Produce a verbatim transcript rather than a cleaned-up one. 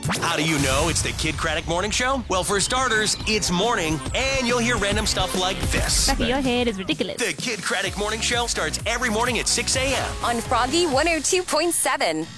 How do you know it's the Kid Craddock Morning Show? Well, for starters, it's morning, and you'll hear random stuff like this. Back of your head is ridiculous. The Kid Craddock Morning Show starts every morning at six a.m. on Froggy one oh two point seven.